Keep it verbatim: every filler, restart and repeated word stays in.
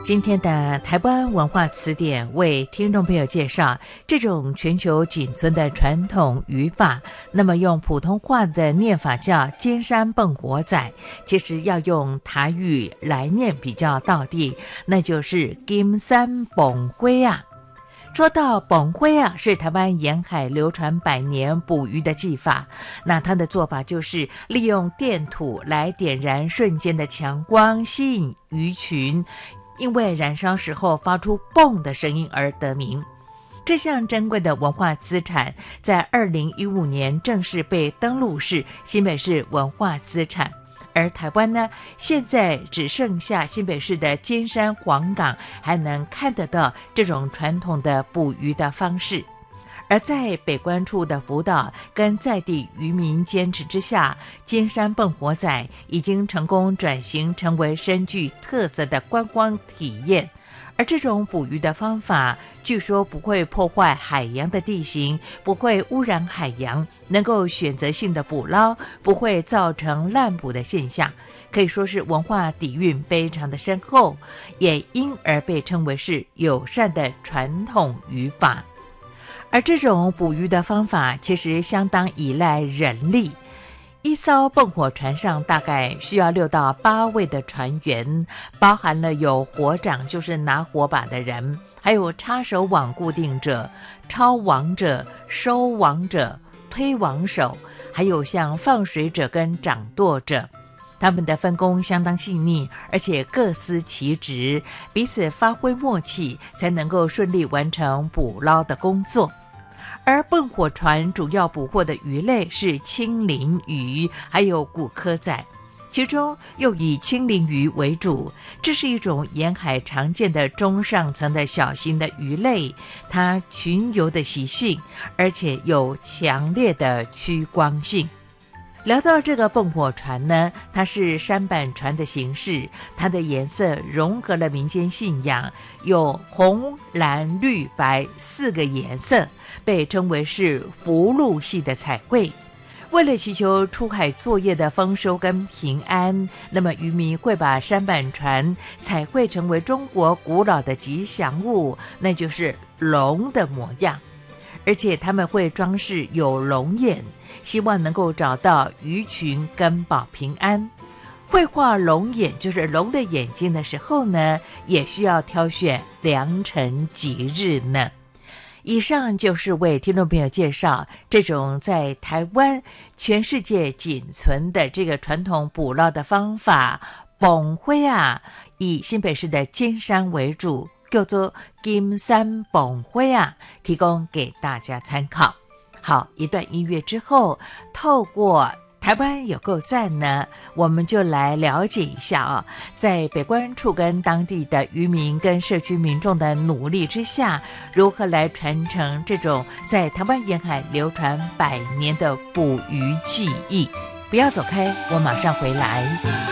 今天的台湾文化词典为听众朋友介绍这种全球仅存的传统语法，那么用普通话的念法叫尖山蹦火仔，其实要用台语来念比较道地，那就是金山蹦灰啊。说到蹦灰啊，是台湾沿海流传百年捕鱼的技法。那它的做法就是利用电土来点燃瞬间的强光，吸引鱼群，因为燃烧时候发出蹦的声音而得名。这项珍贵的文化资产在二零一五年正式被登录是新北市文化资产。而台湾呢，现在只剩下新北市的尖山黄港还能看得到这种传统的捕鱼的方式。而在北关处的辅导跟在地渔民坚持之下，尖山蹦火仔已经成功转型成为深具特色的观光体验。而这种捕鱼的方法据说不会破坏海洋的地形，不会污染海洋，能够选择性的捕捞，不会造成滥捕的现象，可以说是文化底蕴非常的深厚，也因而被称为是友善的传统渔法。而这种捕鱼的方法其实相当依赖人力，一艘蹦火船上大概需要六到八位的船员，包含了有火长，就是拿火把的人，还有插手网固定者、抄网者、收网者、推网手，还有像放水者跟掌舵者。他们的分工相当细腻，而且各司其职，彼此发挥默契，才能够顺利完成捕捞的工作。而蹦火船主要捕获的鱼类是青鳞鱼，还有古柯仔，其中又以青鳞鱼为主。这是一种沿海常见的中上层的小型的鱼类，它群游的习性，而且有强烈的趋光性。聊到这个蹦火船呢，它是舢板船的形式，它的颜色融合了民间信仰，有红、蓝、绿、白四个颜色，被称为是福禄系的彩绘。为了祈求出海作业的丰收跟平安，那么渔民会把舢板船彩绘成为中国古老的吉祥物，那就是龙的模样。而且他们会装饰有龙眼，希望能够找到鱼群跟保平安。绘画龙眼，就是龙的眼睛的时候呢，也需要挑选良辰吉日呢。以上就是为听众朋友介绍这种在台湾全世界仅存的这个传统捕捞的方法蹦灰啊，以新北市的尖山为主，叫做金山蹦灰啊，提供给大家参考。好，一段音乐之后，透过台湾有够赞呢，我们就来了解一下啊，在北关处跟当地的渔民跟社区民众的努力之下，如何来传承这种在台湾沿海流传百年的捕鱼技艺。不要走开，我马上回来。